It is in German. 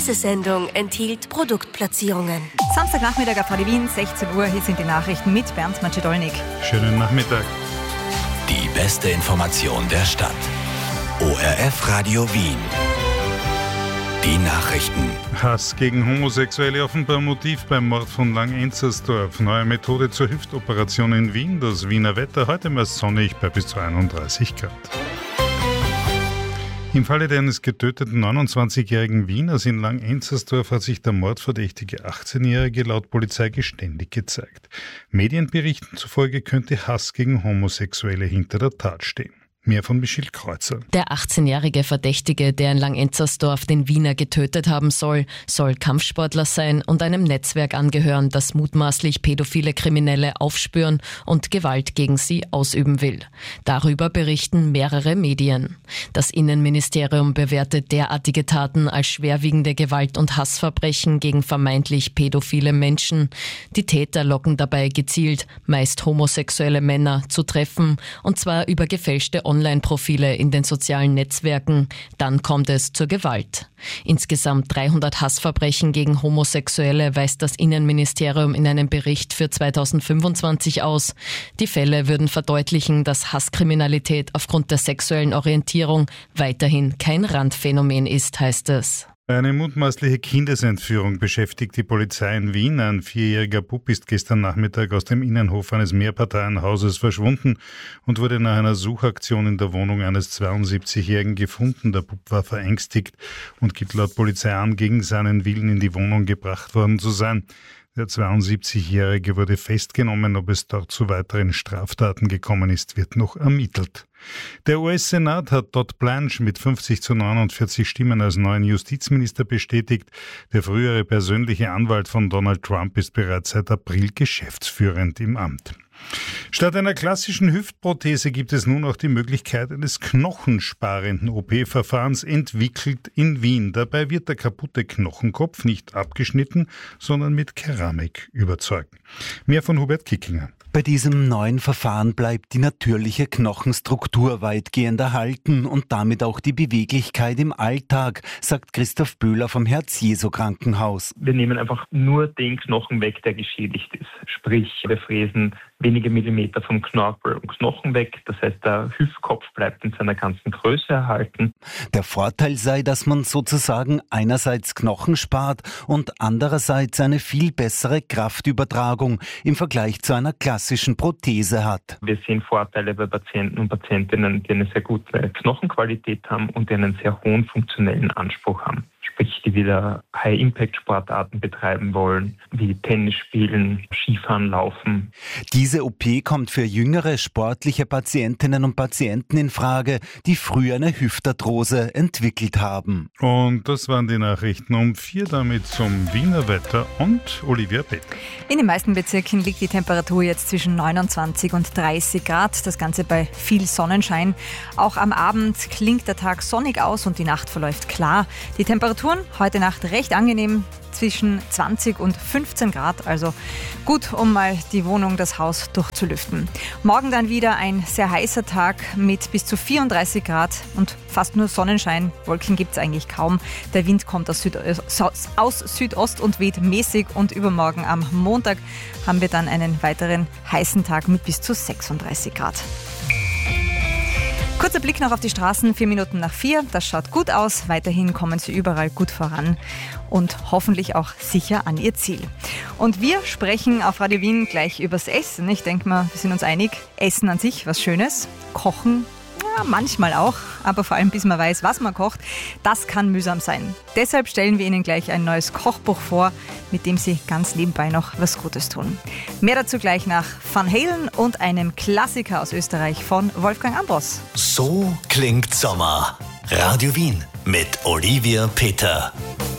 Diese Sendung enthielt Produktplatzierungen. Samstagnachmittag auf Radio Wien, 16 Uhr. Hier sind die Nachrichten mit Bernd Macedolnik. Schönen Nachmittag. Die beste Information der Stadt. ORF Radio Wien. Die Nachrichten. Hass gegen Homosexuelle offenbar Motiv beim Mord von Lang-Enzersdorf. Neue Methode zur Hüftoperation in Wien. Das Wiener Wetter heute meist sonnig bei bis zu 31 Grad. Im Falle eines getöteten 29-jährigen Wieners in Lang-Enzersdorf hat sich der mordverdächtige 18-Jährige laut Polizei geständig gezeigt. Medienberichten zufolge könnte Hass gegen Homosexuelle hinter der Tat stehen. Mehr von Michelle Kreuzer. Der 18-jährige Verdächtige, der in Lang-Enzersdorf den Wiener getötet haben soll Kampfsportler sein und einem Netzwerk angehören, das mutmaßlich pädophile Kriminelle aufspüren und Gewalt gegen sie ausüben will. Darüber berichten mehrere Medien. Das Innenministerium bewertet derartige Taten als schwerwiegende Gewalt- und Hassverbrechen gegen vermeintlich pädophile Menschen. Die Täter locken dabei gezielt, meist homosexuelle Männer, zu treffen, und zwar über gefälschte Online-Profile in den sozialen Netzwerken, dann kommt es zur Gewalt. Insgesamt 300 Hassverbrechen gegen Homosexuelle weist das Innenministerium in einem Bericht für 2025 aus. Die Fälle würden verdeutlichen, dass Hasskriminalität aufgrund der sexuellen Orientierung weiterhin kein Randphänomen ist, heißt es. Eine mutmaßliche Kindesentführung beschäftigt die Polizei in Wien. Ein 4-jähriger Bub ist gestern Nachmittag aus dem Innenhof eines Mehrparteienhauses verschwunden und wurde nach einer Suchaktion in der Wohnung eines 72-Jährigen gefunden. Der Bub war verängstigt und gibt laut Polizei an, gegen seinen Willen in die Wohnung gebracht worden zu sein. Der 72-Jährige wurde festgenommen. Ob es dort zu weiteren Straftaten gekommen ist, wird noch ermittelt. Der US-Senat hat Todd Blanche mit 50-49 Stimmen als neuen Justizminister bestätigt. Der frühere persönliche Anwalt von Donald Trump ist bereits seit April geschäftsführend im Amt. Statt einer klassischen Hüftprothese gibt es nun auch die Möglichkeit eines knochensparenden OP-Verfahrens, entwickelt in Wien. Dabei wird der kaputte Knochenkopf nicht abgeschnitten, sondern mit Keramik überzeugt. Mehr von Hubert Kickinger. Bei diesem neuen Verfahren bleibt die natürliche Knochenstruktur weitgehend erhalten und damit auch die Beweglichkeit im Alltag, sagt Christoph Böhler vom Herz-Jesu-Krankenhaus. Wir nehmen einfach nur den Knochen weg, der geschädigt ist. Sprich, wir fräsen wenige Millimeter vom Knorpel und Knochen weg. Das heißt, der Hüftkopf bleibt in seiner ganzen Größe erhalten. Der Vorteil sei, dass man sozusagen einerseits Knochen spart und andererseits eine viel bessere Kraftübertragung im Vergleich zu einer klassischen Prothese hat. Wir sehen Vorteile bei Patienten und Patientinnen, die eine sehr gute Knochenqualität haben und die einen sehr hohen funktionellen Anspruch haben. Sprich, die wieder High-Impact-Sportarten betreiben wollen, wie Tennis spielen, Skifahren, Laufen. Diese OP kommt für jüngere sportliche Patientinnen und Patienten in Frage, die früher eine Hüftarthrose entwickelt haben. Und das waren die Nachrichten um 4, damit zum Wiener Wetter und Olivia Peter. In den meisten Bezirken liegt die Temperatur jetzt zwischen 29 und 30 Grad. Das Ganze bei viel Sonnenschein. Auch am Abend klingt der Tag sonnig aus und die Nacht verläuft klar. Die Temperaturen heute Nacht recht angenehm, zwischen 20 und 15 Grad, also gut, um mal die Wohnung, das Haus durchzulüften. Morgen dann wieder ein sehr heißer Tag mit bis zu 34 Grad und fast nur Sonnenschein. Wolken gibt es eigentlich kaum. Der Wind kommt aus Südost und weht mäßig und übermorgen am Montag haben wir dann einen weiteren heißen Tag mit bis zu 36 Grad. Kurzer Blick noch auf die Straßen, 4 Minuten nach 4. Das schaut gut aus. Weiterhin kommen Sie überall gut voran und hoffentlich auch sicher an Ihr Ziel. Und wir sprechen auf Radio Wien gleich übers Essen. Ich denke mal, wir sind uns einig. Essen an sich, was Schönes. Kochen, ja, manchmal auch. Aber vor allem, bis man weiß, was man kocht, das kann mühsam sein. Deshalb stellen wir Ihnen gleich ein neues Kochbuch vor, mit dem Sie ganz nebenbei noch was Gutes tun. Mehr dazu gleich nach Van Halen und einem Klassiker aus Österreich von Wolfgang Ambros. So klingt Sommer. Radio Wien mit Olivia Peter.